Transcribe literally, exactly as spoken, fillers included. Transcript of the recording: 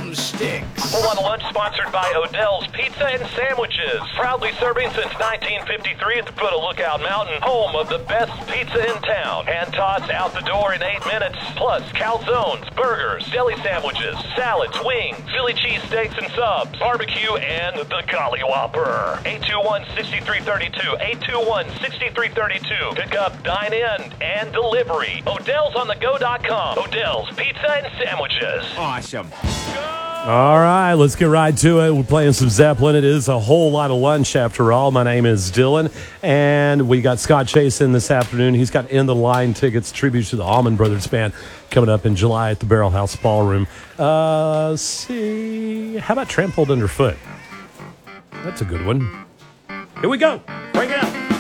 drumsticks. Full on Lunch sponsored by Odell's Pizza and Sandwiches. Proudly serving since nineteen fifty-three at the foot of Lookout Mountain, home of the best pizza in town. Hand toss out the door in eight minutes. Plus calzones, burgers, deli sandwiches, salads, wings, Philly cheesesteaks and subs, barbecue, and the Golly Whopper. eight two one, six three three two. eight two one, six three three two. Pick up, dine in, and delivery. Odell's on the go dot com. Odell's Pizza and Sandwiches. Awesome. All right, let's get right to it. We're playing some Zeppelin. It is a whole lot of lunch after all. My name is Dylan, and we got Scott Chase in this afternoon. He's got End of the Line tickets, tribute to the Allman Brothers Band, coming up in July at the Barrel House Ballroom. Uh, let's see. How about Trampled Underfoot? That's a good one. Here we go. Bring it up.